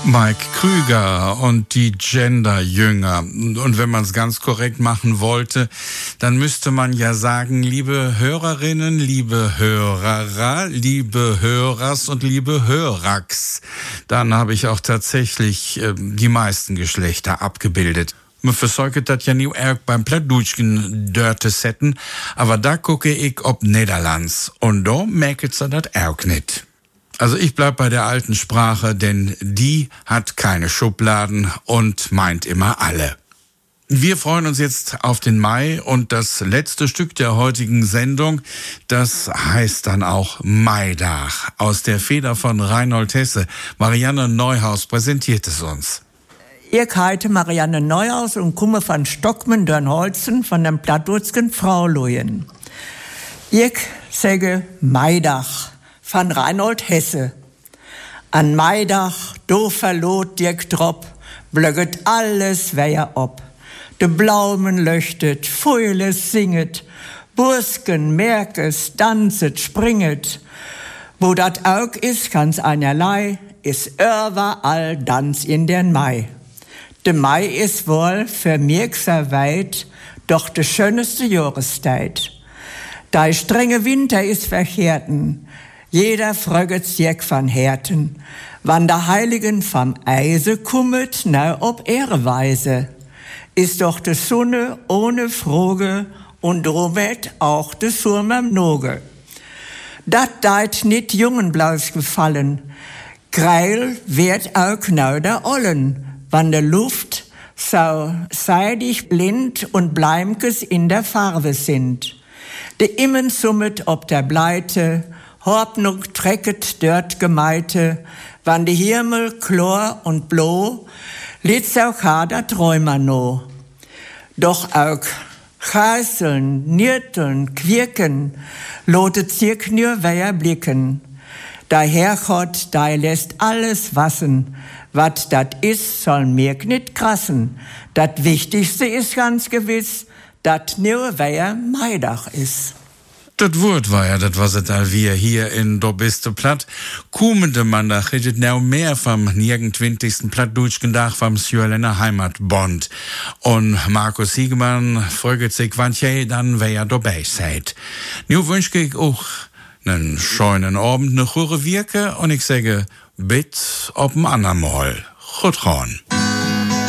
Mike Krüger und die Genderjünger. Und wenn man es ganz korrekt machen wollte, dann müsste man ja sagen, liebe Hörerinnen, liebe Hörerer, liebe Hörers und liebe Höraks. Dann habe ich auch tatsächlich die meisten Geschlechter abgebildet. Man versorgt das ja nie erg beim Plattdeutschen dörte setten, aber da gucke ich ob Niederlands. Und da merkt sie das erg nicht. Also ich bleib bei der alten Sprache, denn die hat keine Schubladen und meint immer alle. Wir freuen uns jetzt auf den Mai und das letzte Stück der heutigen Sendung, das heißt dann auch Maidach. Aus der Feder von Reinhold Hesse. Marianne Neuhaus präsentiert es uns. Ich heiße Marianne Neuhaus und komme von Stockmann-Dörnholzen von dem Plattdeutschen Frauleuen. Ich sage Maidach von Reinhold Hesse. An Maidach, do verlot Dirk Drop, blöget alles weher ob. De Blaumen löchtet, Fäules singet, Bursken, Merkes, danset, springet. Wo dat Aug is, ganz einerlei, is überall Danz in den Mai. De Mai is wohl für mirkser weit, doch de schönste Jahreszeit. Da strenge Winter is verkehrten, jeder fröget sich van Härten, wann der Heiligen vom Eise kummet, na ob Ehreweise. Ist doch de Sonne ohne Froge und dromet auch de Surm am Noge. Dat deit nit Jungen blaus gefallen, Greil wird auch nau der Ollen, wann de Luft so seidig blind und Bleimkes in der Farbe sind. De Immen summet ob der Bleite, Horbnung trecket dort Gemeite, wann die Himmel chlor und blo, lids auch hader Träumer no. Doch auch Chaseln, Nierteln, Quirken, lotet sich nur weher blicken. Da Herrgott, da lässt alles wassen, wat dat is, soll mir nit krassen. Dat Wichtigste is ganz gewiss, dat nur weher Maidach is. Das Wort war ja, das was es all wir hier in Do biste Platt. Kommende Mandag redet now mehr vom 29. Plattdeutschen Tag vom Sjörländer Heimatbond. Und Markus Hiegemann fragt sich, wann ihr dann wer dabei seid. Nu wünsche ich auch einen schönen Abend, eine gute Wirke und ich sage, bitte auf ein andermal. Gut ran.